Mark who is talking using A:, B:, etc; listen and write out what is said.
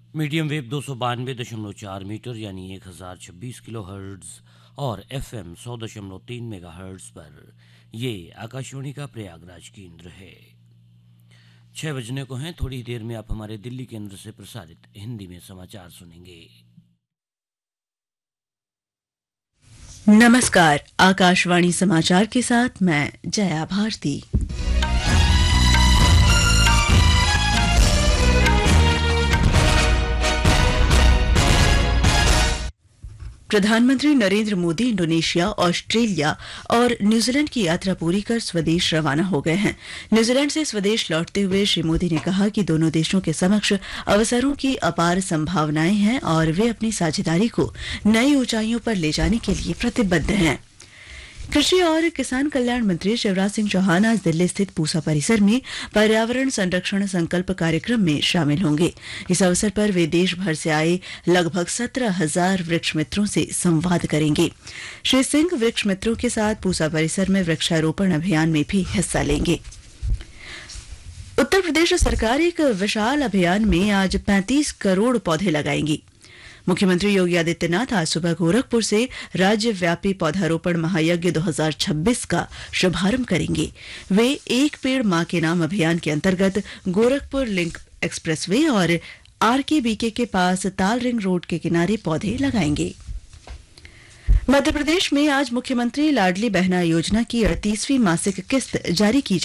A: Medium wave 292.4 metre यानी 1026 kilo hertz और FM 100.3 mega hertz पर ये आकाशवाणी का प्रयागराज केंद्र है। 6 बजने को हैं। थोड़ी देर में आप हमारे दिल्ली केंद्र से प्रसारित हिंदी में समाचार सुनेंगे।
B: नमस्कार, आकाशवाणी समाचार के साथ मैं जया भारती। प्रधानमंत्री नरेंद्र मोदी इंडोनेशिया, ऑस्ट्रेलिया और न्यूजीलैंड की यात्रा पूरी कर स्वदेश रवाना हो गए हैं। न्यूजीलैंड से स्वदेश लौटते हुए श्री मोदी ने कहा कि दोनों देशों के समक्ष अवसरों की अपार संभावनाएं हैं और वे अपनी साझेदारी को नई ऊंचाइयों पर ले जाने के लिए प्रतिबद्ध हैं। कृषि और किसान कल्याण मंत्री शिवराज सिंह चौहान आज दिल्ली स्थित पूसा परिसर में पर्यावरण संरक्षण संकल्प कार्यक्रम में शामिल होंगे। इस अवसर पर वे देश भर से आए लगभग 17,000 वृक्ष मित्रों से संवाद करेंगे। श्री सिंह वृक्ष मित्रों के साथ पूसा परिसर में वृक्षारोपण अभियान में भी हिस्सा लेंगे। उत्तर प्रदेश सरकार एक विशाल अभियान में आज 35 करोड़ पौधे लगाएंगी। मुख्यमंत्री योगी आदित्यनाथ आज सुबह गोरखपुर से राज्यव्यापी पौधारोपण महायज्ञ 2026 का शुभारंभ करेंगे। वे एक पेड़ मां के नाम अभियान के अंतर्गत गोरखपुर लिंक एक्सप्रेसवे और आरकेबीके के पास ताल रिंग रोड के किनारे पौधे लगाएंगे। मध्य प्रदेश में आज मुख्यमंत्री लाडली बहना योजना की 38वीं मासिक किस्त जारी की